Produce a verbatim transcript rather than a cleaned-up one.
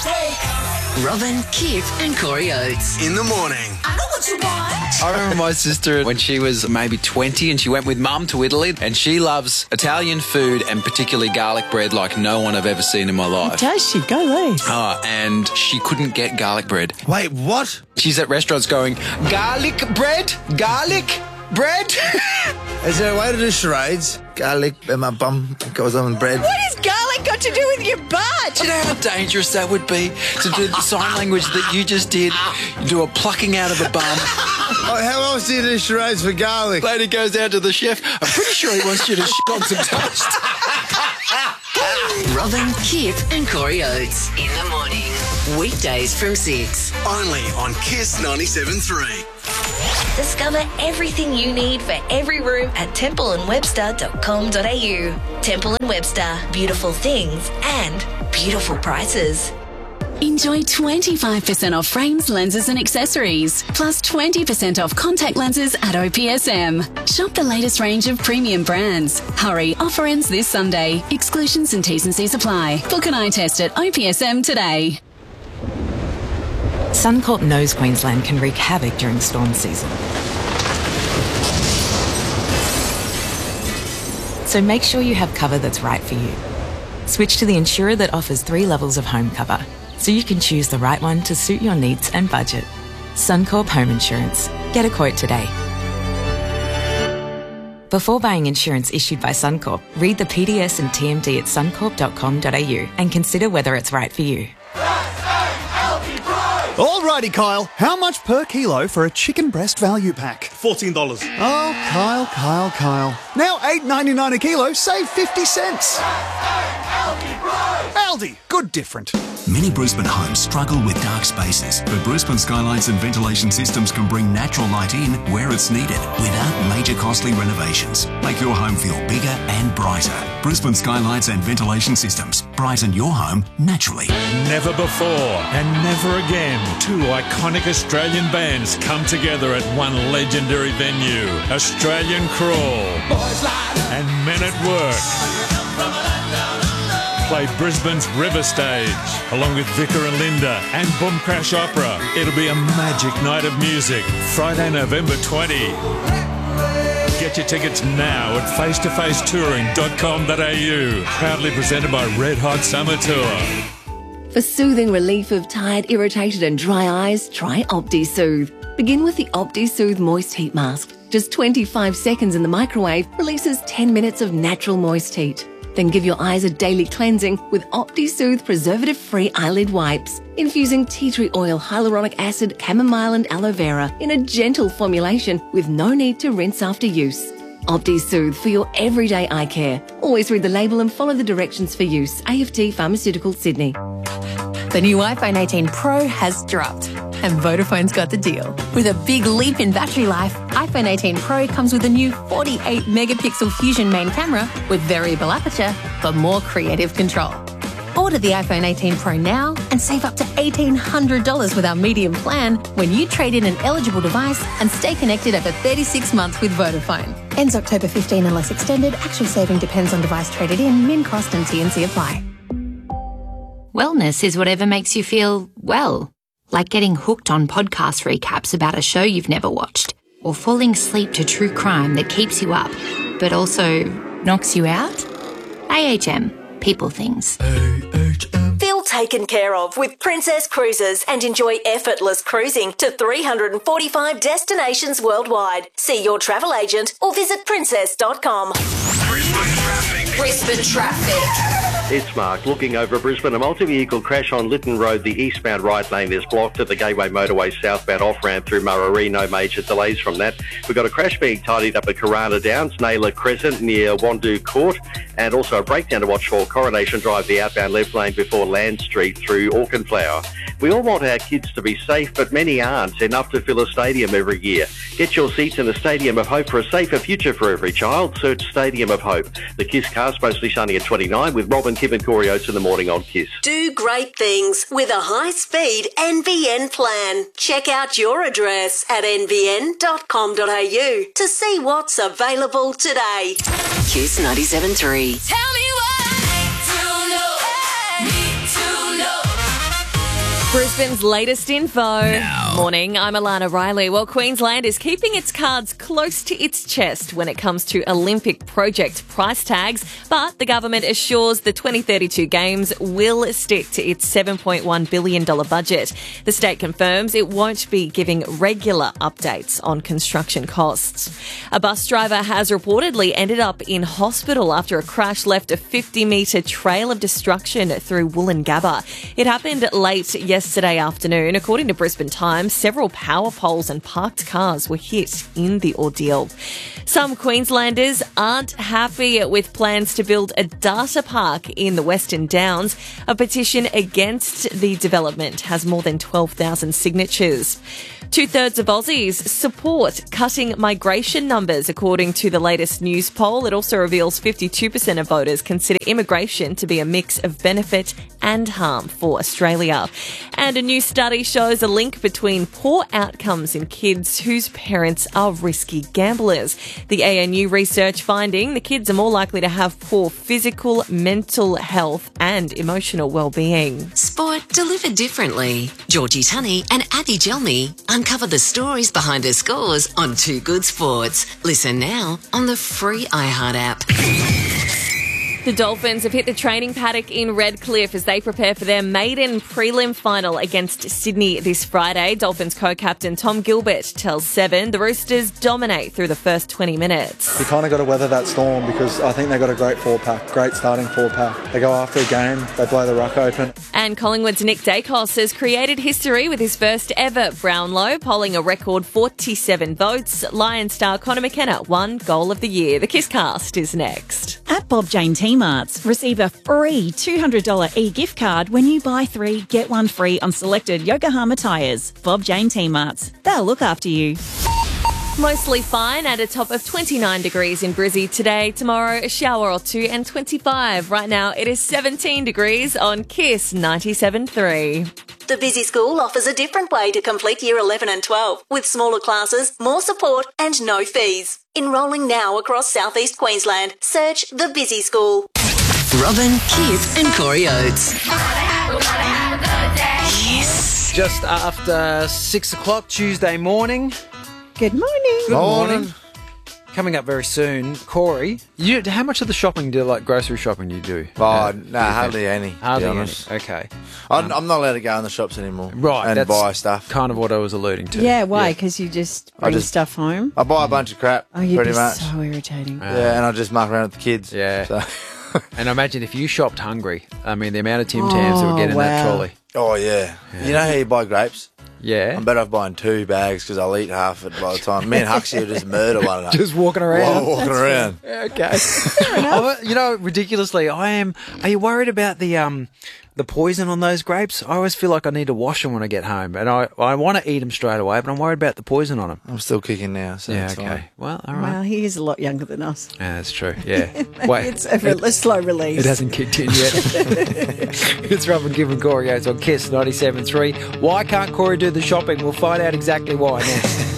Robin, Kip and Corey Oates. In the morning. I know what you want. I remember my sister when she was maybe twenty and she went with mum to Italy, and she loves Italian food and particularly garlic bread like no one I've ever seen in my life. Does she? Go there. Oh, and she couldn't get garlic bread. Wait, what? She's at restaurants going, garlic bread? Garlic bread? Is there a way to do charades? Garlic in my bum goes on with bread. What has garlic got to do with your butt? Do you know how dangerous that would be to do the sign language that you just did? You do a plucking out of a bum. Oh, how else do you do charades for garlic? Lady goes down to the chef. I'm pretty sure he wants you to shit on some toast. Robin, Kip and Corey Oates. In the morning. Weekdays from six. Only on Kiss ninety-seven point three. Discover everything you need for every room at temple and webster dot com dot a u. Temple and Webster. Beautiful things and beautiful prices. Enjoy twenty-five percent off frames, lenses and accessories, plus twenty percent off contact lenses at O P S M. Shop the latest range of premium brands. Hurry, offer ends this Sunday. Exclusions and T's and C's apply. Book an eye test at O P S M today. Suncorp knows Queensland can wreak havoc during storm season. So make sure you have cover that's right for you. Switch to the insurer that offers three levels of home cover, so you can choose the right one to suit your needs and budget. Suncorp Home Insurance. Get a quote today. Before buying insurance issued by Suncorp, read the P D S and T M D at suncorp dot com dot a u and consider whether it's right for you. Alrighty, Kyle. How much per kilo for a chicken breast value pack? fourteen dollars. Oh, Kyle, Kyle, Kyle. Now eight ninety-nine a kilo, save fifty cents. Aldi, good different. Many Brisbane homes struggle with dark spaces, but Brisbane Skylights and Ventilation Systems can bring natural light in where it's needed without major costly renovations. Make your home feel bigger and brighter. Brisbane Skylights and Ventilation Systems. Brighten your home naturally. Never before and never again, two iconic Australian bands come together at one legendary venue. Australian Crawl and Men at Work play Brisbane's River Stage, along with Vicar and Linda and Boom Crash Opera. It'll be a magic night of music, Friday, November twentieth. Get your tickets now at face to face touring dot com dot a u. Proudly presented by Red Hot Summer Tour. For soothing relief of tired, irritated and dry eyes, try OptiSoothe. Begin with the OptiSoothe Moist Heat Mask. Just twenty-five seconds in the microwave releases ten minutes of natural moist heat. Then give your eyes a daily cleansing with OptiSoothe preservative-free eyelid wipes, infusing tea tree oil, hyaluronic acid, chamomile and aloe vera in a gentle formulation with no need to rinse after use. OptiSoothe for your everyday eye care. Always read the label and follow the directions for use. A F T Pharmaceuticals, Sydney. The new iPhone eighteen Pro has dropped, and Vodafone's got the deal. With a big leap in battery life, iPhone eighteen Pro comes with a new forty-eight megapixel Fusion main camera with variable aperture for more creative control. Order the iPhone eighteen Pro now and save up to eighteen hundred dollars with our medium plan when you trade in an eligible device and stay connected over thirty-six months with Vodafone. Ends October fifteenth unless extended. Actual saving depends on device traded in. Min cost and T N C apply. Wellness is whatever makes you feel well. Like getting hooked on podcast recaps about a show you've never watched, or falling asleep to true crime that keeps you up, but also knocks you out? A H M. People things. Feel taken care of with Princess Cruises and enjoy effortless cruising to three hundred forty-five destinations worldwide. See your travel agent or visit princess dot com. Brisbane traffic. Brisbane traffic. It's Mark. Looking over Brisbane, a multi-vehicle crash on Lytton Road. The eastbound right lane is blocked at the Gateway Motorway southbound off-ramp through Murray. No major delays from that. We've got a crash being tidied up at Corana Downs, Naylor Crescent near Wandoo Court, and also a breakdown to watch for Coronation Drive, the outbound left lane before Land Street through Auchenflower. We all want our kids to be safe, but many aren't enough to fill a stadium every year. Get your seats in the Stadium of Hope for a safer future for every child. Search Stadium of Hope. The KISS cast mostly sunny at twenty-nine with Robin, Kip and Corey Oates in the morning on KISS. Do great things with a high-speed N V N plan. Check out your address at n v n dot com dot a u to see what's available today. KISS ninety-seven point three. Tell me what I need to know. Need to know. Brisbane's latest info. Now. Morning, I'm Alana Riley. Well, Queensland is keeping its cards close to its chest when it comes to Olympic project price tags, but the government assures the twenty thirty-two Games will stick to its seven point one billion dollars budget. The state confirms it won't be giving regular updates on construction costs. A bus driver has reportedly ended up in hospital after a crash left a fifty metre trail of destruction through Woolloongabba. It happened late yesterday. Yesterday afternoon. According to Brisbane Times, several power poles and parked cars were hit in the ordeal. Some Queenslanders aren't happy with plans to build a data park in the Western Downs. A petition against the development has more than twelve thousand signatures. Two-thirds of Aussies support cutting migration numbers, according to the latest news poll. It also reveals fifty-two percent of voters consider immigration to be a mix of benefit and harm for Australia. And a new study shows a link between poor outcomes in kids whose parents are risky gamblers. The A N U research finding the kids are more likely to have poor physical, mental health and emotional well-being. Sport delivered differently. Georgie Tunney and Abby Gelmy uncover the stories behind the scores on Two Good Sports. Listen now on the free iHeart app. The Dolphins have hit the training paddock in Redcliffe as they prepare for their maiden prelim final against Sydney this Friday. Dolphins co-captain Tom Gilbert tells Seven the Roosters dominate through the first twenty minutes. You kind of got to weather that storm because I think they've got a great four-pack, great starting four-pack. They go after a game, they blow the ruck open. And Collingwood's Nick Dacos has created history with his first ever Brownlow, polling a record forty-seven votes. Lion star Connor McKenna won Goal of the Year. The Kisscast is next. At Bob Jane T-Marts, receive a free two hundred dollars e-gift card when you buy three, get one free on selected Yokohama tyres. Bob Jane T-Marts. They'll look after you. Mostly fine at a top of twenty-nine degrees in Brizzy today. Tomorrow, a shower or two and twenty-five. Right now, it is seventeen degrees on Kiss ninety-seven point three. The Busy School offers a different way to complete Year eleven and twelve, with smaller classes, more support and no fees. Enrolling now across southeast Queensland. Search The Busy School. Robin, Keith and Corey Oates. Yes. Just after six o'clock Tuesday morning. Good morning. Good morning. Coming up very soon, Corey. You, how much of the shopping do like grocery shopping do you do? Oh, uh, no, hardly any. Hardly any. Honest. Okay. I'm, Um, I'm not allowed to go in the shops anymore. Right. And that's buy stuff. Kind of what I was alluding to. Yeah, why? Because you just I bring just- stuff home? I buy a bunch of crap, Oh, you'd pretty be much. so irritating. Yeah, and I just muck around with the kids. Yeah. So. And imagine if you shopped hungry. I mean, the amount of Tim Tams that would get in that wow. trolley. Oh, yeah. You know how you buy grapes? Yeah. I'm better off buying two bags because I'll eat half it by the time. Me and Huxley will just murder one another. Just walking around. While walking around. Okay. Oh, you know, ridiculously, I am. Are you worried about the um the poison on those grapes? I always feel like I need to wash them when I get home, and I I want to eat them straight away, but I'm worried about the poison on them. I'm still kicking now. So Yeah. it's Okay. fine. Well, all right. Well, he is a lot younger than us. Yeah, that's true. Yeah. Wait. It's a, re- a slow release. It hasn't kicked in yet. It's Robin Gibb and Corey Oates on Kiss ninety-seven point three. Why can't Corey do the shopping? We'll find out exactly why next.